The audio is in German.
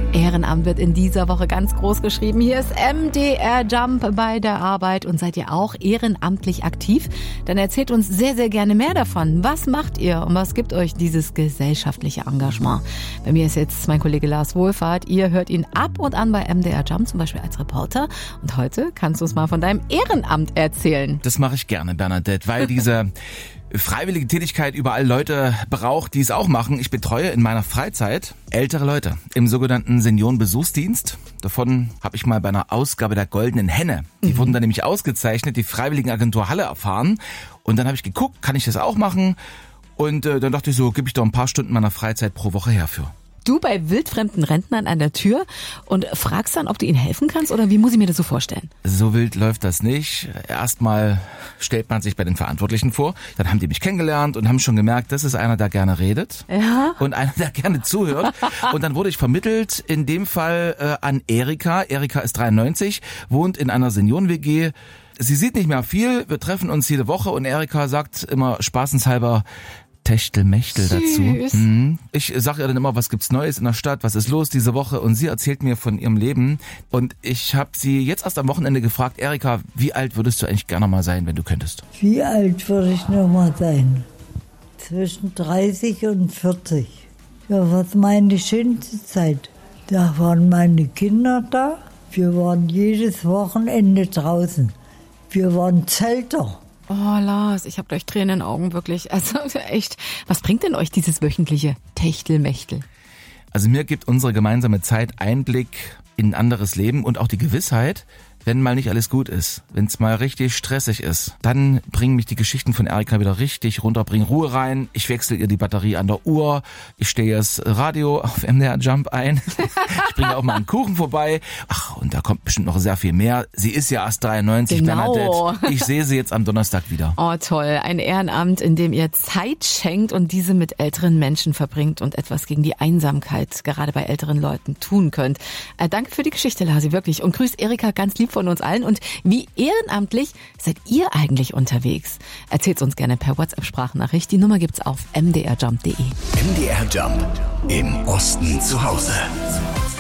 Ehrenamt wird in dieser Woche ganz groß geschrieben. Hier ist MDR Jump bei der Arbeit. Und seid ihr auch ehrenamtlich aktiv? Dann erzählt uns sehr, sehr gerne mehr davon. Was macht ihr und was gibt euch dieses gesellschaftliche Engagement? Bei mir ist jetzt mein Kollege Lars Wohlfahrt. Ihr hört ihn ab und an bei MDR Jump, zum Beispiel als Reporter. Und heute kannst du uns mal von deinem Ehrenamt erzählen. Das mache ich gerne, Bernadette, weil diese freiwillige Tätigkeit überall Leute braucht, die es auch machen. Ich betreue in meiner Freizeit ältere Leute im sogenannten Seniorenbesuchsdienst. Davon habe ich mal bei einer Ausgabe der Goldenen Henne. Die wurden dann nämlich ausgezeichnet, die Freiwilligenagentur Halle erfahren. Und dann habe ich geguckt, kann ich das auch machen? Und dann dachte ich so, gebe ich doch ein paar Stunden meiner Freizeit pro Woche herfür. Du bei wildfremden Rentnern an der Tür und fragst dann, ob du ihnen helfen kannst, oder wie muss ich mir das so vorstellen? So wild läuft das nicht. Erstmal stellt man sich bei den Verantwortlichen vor. Dann haben die mich kennengelernt und haben schon gemerkt, das ist einer, der gerne redet. Ja. Und einer, der gerne zuhört. Und dann wurde ich vermittelt, in dem Fall an Erika. Erika ist 93, wohnt in einer Senioren-WG. Sie sieht nicht mehr viel. Wir treffen uns jede Woche und Erika sagt immer spaßenshalber Techtelmechtel dazu. Ich sage ihr dann immer, was gibt's Neues in der Stadt, was ist los diese Woche, und sie erzählt mir von ihrem Leben. Und ich habe sie jetzt erst am Wochenende gefragt, Erika, wie alt würdest du eigentlich gerne mal sein, wenn du könntest? Wie alt würde ich noch mal sein? Zwischen 30 und 40. Ja, was meine schönste Zeit. Da waren meine Kinder da. Wir waren jedes Wochenende draußen. Wir waren Zelter. Oh, Lars, ich habe gleich Tränen in den Augen, wirklich. Also echt, was bringt denn euch dieses wöchentliche Techtelmechtel? Also mir gibt unsere gemeinsame Zeit Einblick in ein anderes Leben und auch die Gewissheit, wenn mal nicht alles gut ist, wenn es mal richtig stressig ist, dann bringen mich die Geschichten von Erika wieder richtig runter, bringen Ruhe rein. Ich wechsle ihr die Batterie an der Uhr, ich stehe das Radio auf MDR Jump ein, ich bringe auch mal einen Kuchen vorbei. Ach, und da kommt bestimmt noch sehr viel mehr. Sie ist ja erst 93, genau. Bernadette. Ich sehe sie jetzt am Donnerstag wieder. Oh, toll. Ein Ehrenamt, in dem ihr Zeit schenkt und diese mit älteren Menschen verbringt und etwas gegen die Einsamkeit, gerade bei älteren Leuten, tun könnt. Danke für die Geschichte, Lasi, wirklich. Und grüßt Erika ganz lieb von uns allen. Und wie ehrenamtlich seid ihr eigentlich unterwegs? Erzählt uns gerne per WhatsApp-Sprachnachricht. Die Nummer gibt's auf mdrjump.de. MDR Jump. Im Osten zu Hause.